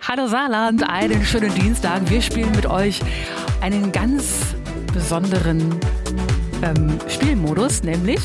Hallo Saarland, einen schönen Dienstag. Wir spielen mit euch einen ganz besonderen Spielmodus, nämlich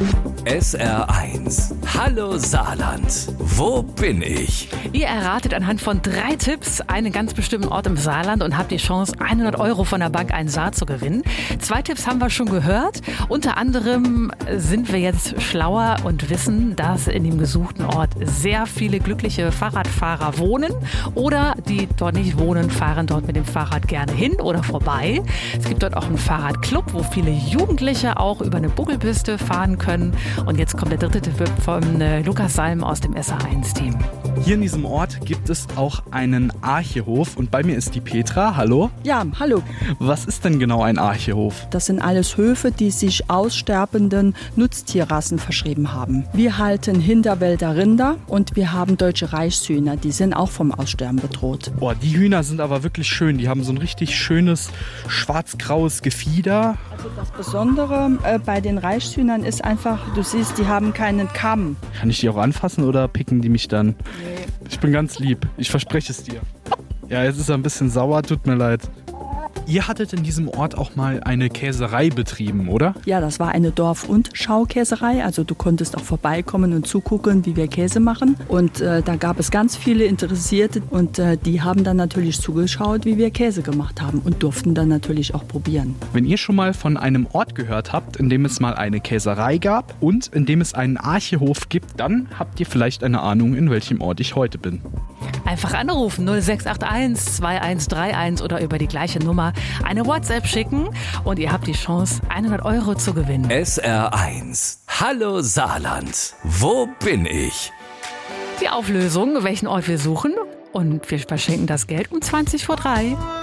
SR1. Hallo Saarland. Wo bin ich? ihr erratet anhand von 3 Tipps einen ganz bestimmten Ort im Saarland und habt die Chance, 100 € von der Bank einen Saar zu gewinnen. 2 Tipps haben wir schon gehört. Unter anderem sind wir jetzt schlauer und wissen, dass in dem gesuchten Ort sehr viele glückliche Fahrradfahrer wohnen oder die dort nicht wohnen, fahren dort mit dem Fahrrad gerne hin oder vorbei. Es gibt dort auch einen Fahrradclub, wo viele Jugendliche auch über eine Buckelpiste fahren können. Und jetzt kommt der 3. Tipp von Lukas Salm aus dem SR1-Team. Hier in diesem Ort gibt es auch einen Archehof und bei mir ist die Petra. Hallo. Ja, hallo. Was ist denn genau ein Archehof? Das sind alles Höfe, die sich aussterbenden Nutztierrassen verschrieben haben. Wir halten Hinterwälder Rinder und wir haben deutsche Reichshühner, die sind auch vom Aussterben bedroht. Boah, die Hühner sind aber wirklich schön. Die haben so ein richtig schönes schwarz-graues Gefieder. Also das Besondere bei den Reichshühnern ist einfach, du siehst, die haben keinen Kamm. Kann ich die auch anfassen oder picken die mich dann? Nee. Ich bin ganz lieb. Ich verspreche es dir. Ja, jetzt ist er ein bisschen sauer. Tut mir leid. Ihr hattet in diesem Ort auch mal eine Käserei betrieben, oder? Ja, das war eine Dorf- und Schaukäserei. Also du konntest auch vorbeikommen und zugucken, wie wir Käse machen. Und da gab es ganz viele Interessierte und die haben dann natürlich zugeschaut, wie wir Käse gemacht haben und durften dann natürlich auch probieren. Wenn ihr schon mal von einem Ort gehört habt, in dem es mal eine Käserei gab und in dem es einen Archehof gibt, dann habt ihr vielleicht eine Ahnung, in welchem Ort ich heute bin. Einfach anrufen 0681 2131 oder über die gleiche Nummer eine WhatsApp schicken und ihr habt die Chance, 100 € zu gewinnen. SR1. Hallo Saarland. Wo bin ich? Die Auflösung, welchen Ort wir suchen, und wir verschenken das Geld um 3:20.